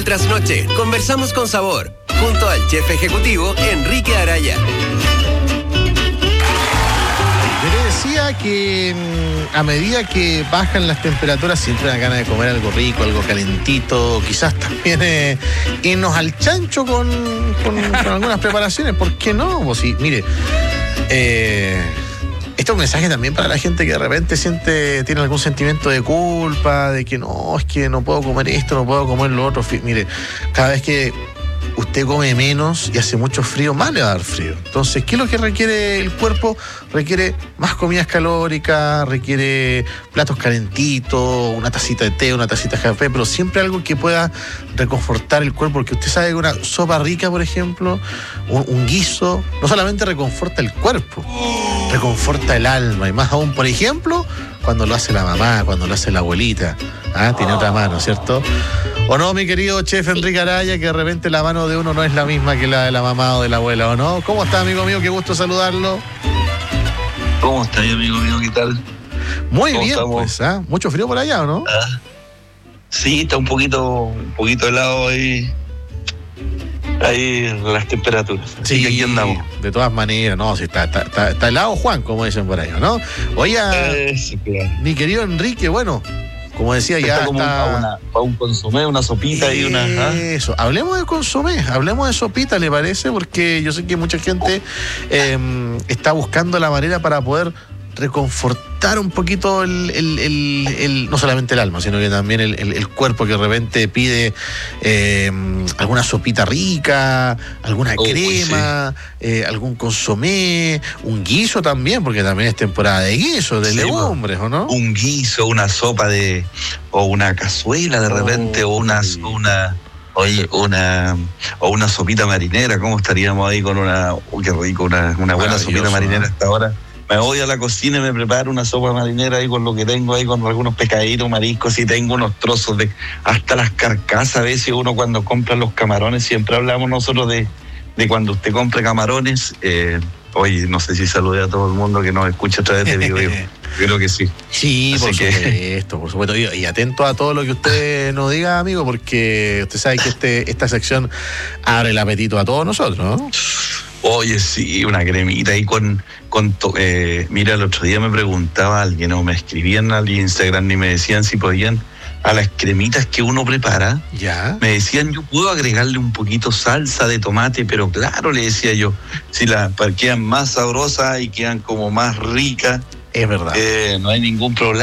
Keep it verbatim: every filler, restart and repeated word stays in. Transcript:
trasnoche, conversamos con sabor, junto al chef ejecutivo Enrique Araya. Yo le decía que a medida que bajan las temperaturas siempre da ganas de comer algo rico, algo calentito, quizás también eh, irnos al chancho con, con, con algunas preparaciones, ¿por qué no? Pues sí, mire, eh, este es un mensaje también para la gente que de repente siente, tiene algún sentimiento de culpa, de que no, es que no puedo comer esto, no puedo comer lo otro. Mire, cada vez que usted come menos y hace mucho frío, más le va a dar frío. Entonces, ¿qué es lo que requiere el cuerpo? Requiere más comidas calóricas, requiere platos calentitos, una tacita de té, una tacita de café, pero siempre algo que pueda reconfortar el cuerpo, porque usted sabe que una sopa rica, por ejemplo, un, un guiso, no solamente reconforta el cuerpo, reconforta el alma, y más aún, por ejemplo, cuando lo hace la mamá, cuando lo hace la abuelita. Ah, tiene otra mano, ¿cierto? ¿O no, mi querido chef Enrique Araya, que de repente la mano de uno no es la misma que la de la mamá o de la abuela, ¿o no? ¿Cómo está, amigo mío? Qué gusto saludarlo. ¿Cómo está, amigo mío? ¿Qué tal? Muy bien, estamos? pues, ¿ah? ¿Mucho frío por allá, o no? Ah, sí, está un poquito, un poquito helado ahí. Ahí las temperaturas. Así Sí, que aquí andamos. De todas maneras, no, sí, está, está, está, está helado Juan, como dicen por ahí, ¿no? Oye, Eso, claro. mi querido Enrique, bueno, como decía, ya Está como está... para, una, para un consomé, una sopita y una... ¿ah? Eso, hablemos de consomé, hablemos de sopita, ¿le parece? Porque yo sé que mucha gente eh, está buscando la manera para poder reconfortar un poquito el, el, el, el no solamente el alma, sino que también el, el, el cuerpo, que de repente pide eh, alguna sopita rica, alguna Oh, crema, sí. eh, algún consomé, un guiso también, porque también es temporada de guiso, de sí, legumbres, ¿o no? Un guiso, una sopa de... o una cazuela de repente, oh, o una... Sí. una Oye, una o una sopita marinera, ¿cómo estaríamos ahí con una... Oh, qué rico, una, una buena sopita marinera hasta ahora. Me voy a la cocina y me preparo una sopa marinera ahí con lo que tengo ahí, con algunos pescaditos, mariscos, y tengo unos trozos de... hasta las carcasas. A veces uno cuando compra los camarones, siempre hablamos nosotros de, de cuando usted compre camarones. Eh, oye, no sé si saludé a todo el mundo que nos escucha a través de video. Creo que sí. Sí, Así por que... supuesto, por supuesto. Y, y atento a todo lo que usted nos diga, amigo, porque usted sabe que este, esta sección abre el apetito a todos nosotros, ¿no? Oye, sí, una cremita ahí con... con to- eh, mira, el otro día me preguntaba alguien, o me escribían al Instagram y me decían si podían, a las cremitas que uno prepara, ya me decían, yo puedo agregarle un poquito salsa de tomate, pero claro, le decía yo, si las quedan más sabrosas y quedan como más ricas, es verdad. Eh, no hay ningún problema.